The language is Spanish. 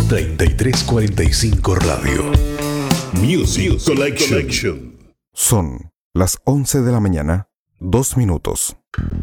3345 Radio. Music Collection. Son las 11 de la mañana, 2 minutos.